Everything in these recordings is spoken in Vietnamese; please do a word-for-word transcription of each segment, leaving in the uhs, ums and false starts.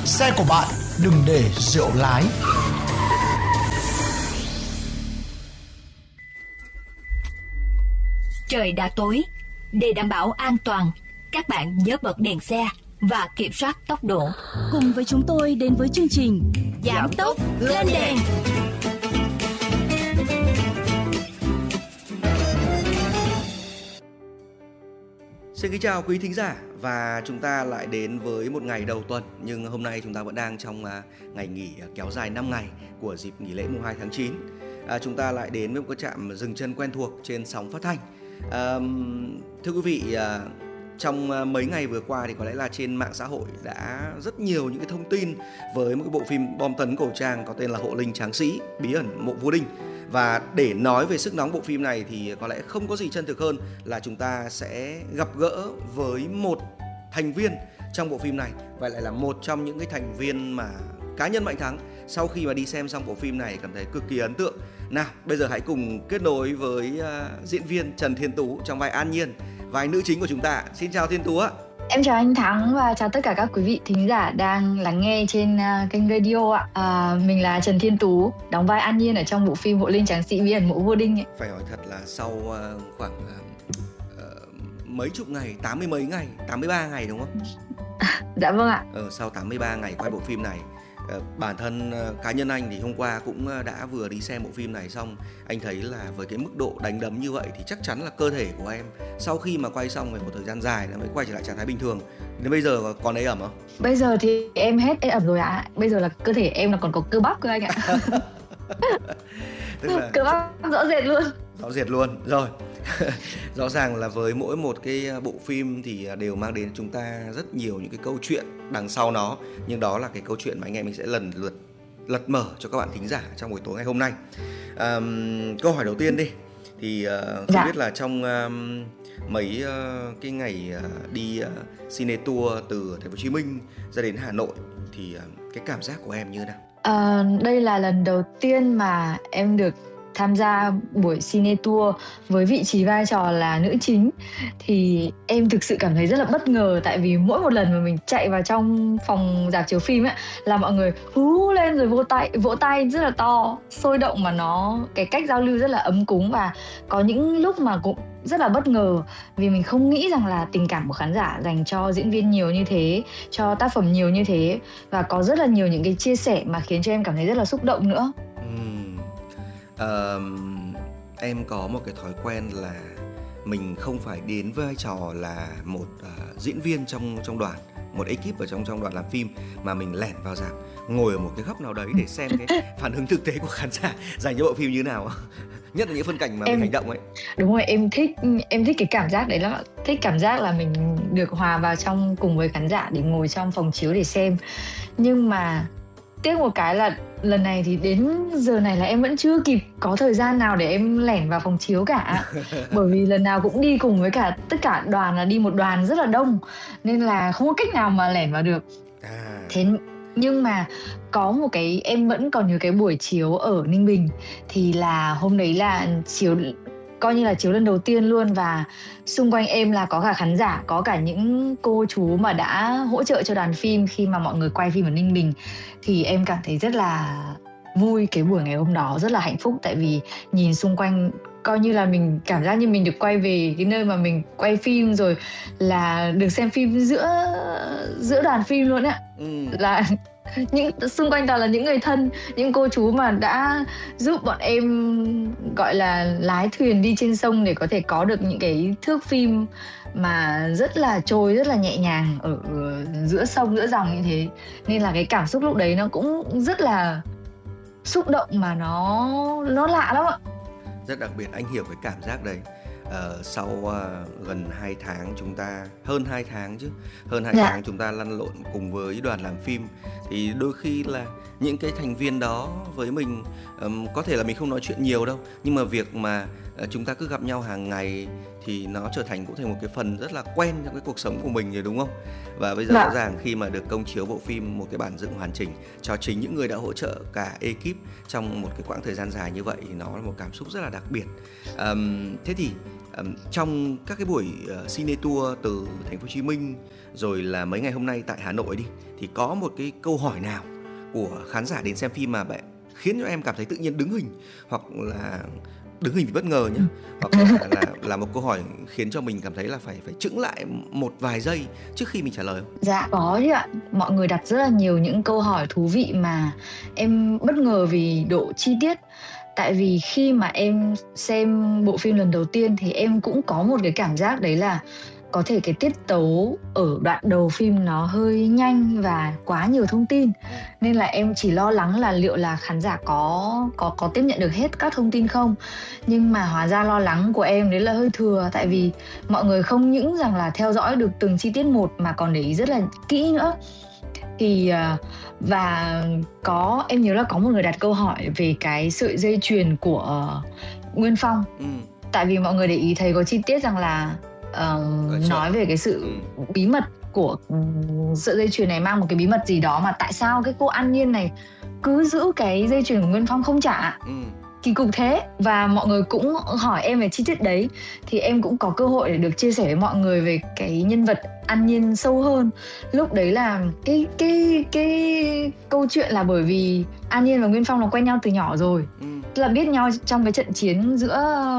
Xe của bạn đừng để rượu lái. Trời đã tối, để đảm bảo an toàn, các bạn nhớ bật đèn xe và kiểm soát tốc độ. Cùng với chúng tôi đến với chương trình Giảm tốc lên đèn. Xin kính chào quý thính giả, và chúng ta lại đến với một ngày đầu tuần. Nhưng hôm nay chúng ta vẫn đang trong ngày nghỉ kéo dài năm ngày của dịp nghỉ lễ mùng hai tháng chín. à, Chúng ta lại đến với một cái trạm dừng chân quen thuộc trên sóng phát thanh. à, Thưa quý vị, à, trong mấy ngày vừa qua thì có lẽ là trên mạng xã hội đã rất nhiều những cái thông tin với một cái bộ phim bom tấn cổ trang có tên là Hộ Linh Tráng Sĩ, bí ẩn mộ vua Đinh. Và để nói về sức nóng bộ phim này thì có lẽ không có gì chân thực hơn là chúng ta sẽ gặp gỡ với một thành viên trong bộ phim này, và lại là một trong những cái thành viên mà cá nhân Mạnh Thắng sau khi mà đi xem xong bộ phim này cảm thấy cực kỳ ấn tượng. Nào, bây giờ hãy cùng kết nối với uh, diễn viên Trần Thiên Tú trong vai An Nhiên, vai nữ chính của chúng ta. Xin chào Thiên Tú ạ. Em chào anh Thắng và chào tất cả các quý vị thính giả đang lắng nghe trên uh, kênh radio ạ. À, mình là Trần Thiên Tú, đóng vai An Nhiên ở trong bộ phim Hộ Linh Tráng Sĩ bí ẩn mộ vua Đinh ấy. Phải hỏi thật là sau uh, khoảng uh, uh, mấy chục ngày, tám mươi mấy ngày, tám mươi ba ngày đúng không? Dạ vâng ạ. Ờ, sau tám mươi ba ngày quay bộ phim này, uh, bản thân uh, cá nhân anh thì hôm qua cũng uh, đã vừa đi xem bộ phim này xong. Anh thấy là với cái mức độ đánh đấm như vậy thì chắc chắn là cơ thể của em sau khi mà quay xong về một thời gian dài nó mới quay trở lại trạng thái bình thường. Đến bây giờ còn ế ẩm không? Bây giờ thì em hết ế ẩm rồi ạ. À. Bây giờ là cơ thể em là còn có cơ bắp cơ anh ạ. Tức là cơ bắp rõ rệt luôn. Rõ rệt luôn, rồi. Rõ ràng là với mỗi một cái bộ phim thì đều mang đến chúng ta rất nhiều những cái câu chuyện đằng sau nó. Nhưng đó là cái câu chuyện mà anh em mình sẽ lần lượt lật mở cho các bạn thính giả trong buổi tối ngày hôm nay. à, Câu hỏi đầu tiên đi. Thì uh, không dạ. biết là trong uh, mấy uh, cái ngày uh, đi uh, cine tour từ thành phố Hồ Chí Minh ra đến Hà Nội thì uh, cái cảm giác của em như thế nào? À, đây là lần đầu tiên mà em được tham gia buổi cine tour với vị trí vai trò là nữ chính. Thì em thực sự cảm thấy rất là bất ngờ, tại vì mỗi một lần mà mình chạy vào trong phòng rạp chiếu phim ấy là mọi người hú lên rồi vỗ tay vỗ tay rất là to, sôi động, mà nó cái cách giao lưu rất là ấm cúng. Và có những lúc mà cũng rất là bất ngờ vì mình không nghĩ rằng là tình cảm của khán giả dành cho diễn viên nhiều như thế, cho tác phẩm nhiều như thế, và có rất là nhiều những cái chia sẻ mà khiến cho em cảm thấy rất là xúc động nữa. Uh, em có một cái thói quen là mình không phải đến với vai trò là một uh, diễn viên trong trong đoàn, một ekip ở trong trong đoàn làm phim, mà mình lẻn vào rạp, ngồi ở một cái góc nào đấy để xem cái phản ứng thực tế của khán giả dành cho bộ phim như thế nào. Nhất là những phân cảnh mà em, mình hành động ấy. Đúng rồi, em thích em thích cái cảm giác đấy lắm, thích cảm giác là mình được hòa vào trong cùng với khán giả để ngồi trong phòng chiếu để xem. Nhưng mà tiếc một cái là lần này thì đến giờ này là em vẫn chưa kịp có thời gian nào để em lẻn vào phòng chiếu cả. Bởi vì lần nào cũng đi cùng với cả tất cả đoàn, là đi một đoàn rất là đông, nên là không có cách nào mà lẻn vào được. Thế nhưng mà có một cái, em vẫn còn nhớ cái buổi chiếu ở Ninh Bình. Thì là hôm đấy là chiếu, coi như là chiếu lần đầu tiên luôn. Và xung quanh em là có cả khán giả, có cả những cô chú mà đã hỗ trợ cho đoàn phim khi mà mọi người quay phim ở Ninh Bình. Thì em cảm thấy rất là vui cái buổi ngày hôm đó, rất là hạnh phúc. Tại vì nhìn xung quanh coi như là mình cảm giác như mình được quay về cái nơi mà mình quay phim, rồi là được xem phim giữa giữa đoàn phim luôn ạ. ừ. Là những xung quanh toàn là những người thân, những cô chú mà đã giúp bọn em gọi là lái thuyền đi trên sông để có thể có được những cái thước phim mà rất là trôi, rất là nhẹ nhàng ở giữa sông, giữa dòng như thế. Nên là cái cảm xúc lúc đấy nó cũng rất là xúc động, mà nó nó lạ lắm ạ. Rất đặc biệt, anh hiểu cái cảm giác đấy. Uh, sau uh, gần hai tháng chúng ta, hơn hai tháng chứ, hơn hai dạ. tháng chúng ta lăn lộn cùng với đoàn làm phim, thì đôi khi là những cái thành viên đó với mình, um, có thể là mình không nói chuyện nhiều đâu, nhưng mà việc mà uh, chúng ta cứ gặp nhau hàng ngày thì nó trở thành cũng thành một cái phần rất là quen trong cái cuộc sống của mình rồi, đúng không? Và bây giờ rõ ràng khi mà được công chiếu bộ phim, một cái bản dựng hoàn chỉnh cho chính những người đã hỗ trợ cả ekip trong một cái quãng thời gian dài như vậy, thì nó là một cảm xúc rất là đặc biệt. Um, thế thì um, trong các cái buổi uh, cine tour từ thành phố Hồ Chí Minh rồi là mấy ngày hôm nay tại Hà Nội đi, thì có một cái câu hỏi nào của khán giả đến xem phim mà bạn khiến cho em cảm thấy tự nhiên đứng hình, hoặc là đứng hình vì bất ngờ nhé, hoặc là, là là một câu hỏi khiến cho mình cảm thấy là phải phải chững lại một vài giây trước khi mình trả lời không? Dạ có chứ ạ. Mọi người đặt rất là nhiều những câu hỏi thú vị mà em bất ngờ vì độ chi tiết. Tại vì khi mà em xem bộ phim lần đầu tiên thì em cũng có một cái cảm giác đấy là có thể cái tiết tấu ở đoạn đầu phim nó hơi nhanh và quá nhiều thông tin, nên là em chỉ lo lắng là liệu là khán giả có có có tiếp nhận được hết các thông tin không. Nhưng mà hóa ra lo lắng của em đấy là hơi thừa, tại vì mọi người không những rằng là theo dõi được từng chi tiết một mà còn để ý rất là kỹ nữa. Thì và có em nhớ là có một người đặt câu hỏi về cái sợi dây chuyền của Nguyên Phong. ừ. Tại vì mọi người để ý thấy có chi tiết rằng là Uh, nói về cái sự ừ. bí mật của um, sợi dây chuyền này, mang một cái bí mật gì đó mà tại sao cái cô An Nhiên này cứ giữ cái dây chuyền của Nguyên Phong không trả. ừ. Kỳ cục thế. Và mọi người cũng hỏi em về chi tiết đấy, thì em cũng có cơ hội để được chia sẻ với mọi người về cái nhân vật An Nhiên sâu hơn. Lúc đấy là cái cái cái câu chuyện là bởi vì An Nhiên và Nguyên Phong là quen nhau từ nhỏ rồi, ừ. tức là biết nhau trong cái trận chiến giữa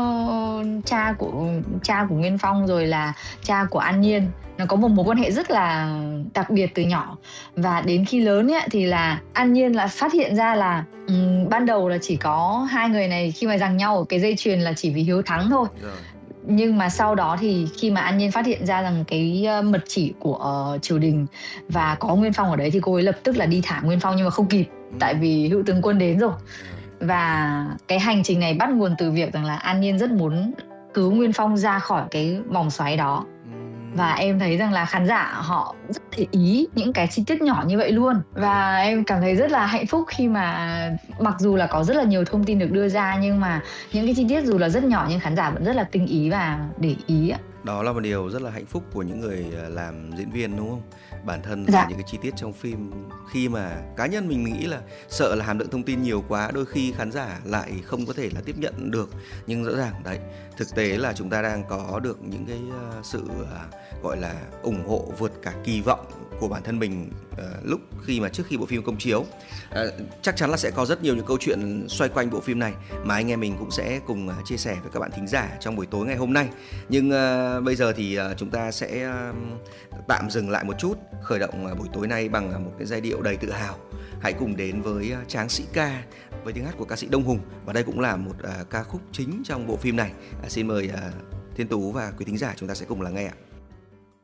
cha của cha của Nguyên Phong rồi là cha của An Nhiên. Nó có một mối quan hệ rất là đặc biệt từ nhỏ. Và đến khi lớn ấy, thì là An Nhiên là phát hiện ra là um, ban đầu là chỉ có hai người này khi mà giằng nhau ở cái dây chuyền là chỉ vì hiếu thắng thôi. Rồi. Nhưng mà sau đó thì khi mà An Nhiên phát hiện ra rằng cái mật chỉ của uh, triều đình và có Nguyên Phong ở đấy, thì cô ấy lập tức là đi thả Nguyên Phong, nhưng mà không kịp, ừ. tại vì hữu tướng quân đến rồi. Và cái hành trình này bắt nguồn từ việc rằng là An Nhiên rất muốn cứu Nguyên Phong ra khỏi cái vòng xoáy đó. Và em thấy rằng là khán giả họ rất để ý những cái chi tiết nhỏ như vậy luôn. Và em cảm thấy rất là hạnh phúc khi mà mặc dù là có rất là nhiều thông tin được đưa ra, nhưng mà những cái chi tiết dù là rất nhỏ nhưng khán giả vẫn rất là tinh ý và để ý ạ. Đó là một điều rất là hạnh phúc của những người làm diễn viên, đúng không? Bản thân dạ. là những cái chi tiết trong phim, khi mà cá nhân mình nghĩ là sợ là hàm lượng thông tin nhiều quá, đôi khi khán giả lại không có thể là tiếp nhận được. Nhưng rõ ràng đấy, thực tế là chúng ta đang có được những cái sự gọi là ủng hộ vượt cả kỳ vọng của bản thân mình uh, lúc khi mà trước khi bộ phim công chiếu. Uh, chắc chắn là sẽ có rất nhiều những câu chuyện xoay quanh bộ phim này mà anh em mình cũng sẽ cùng uh, chia sẻ với các bạn thính giả trong buổi tối ngày hôm nay. Nhưng uh, bây giờ thì uh, chúng ta sẽ uh, tạm dừng lại một chút, khởi động uh, buổi tối nay bằng uh, một cái giai điệu đầy tự hào. Hãy cùng đến với uh, Tráng Sĩ Ca với tiếng hát của ca sĩ Đông Hùng, và đây cũng là một uh, ca khúc chính trong bộ phim này. Uh, xin mời uh, Thiên Tú và quý thính giả chúng ta sẽ cùng lắng nghe ạ.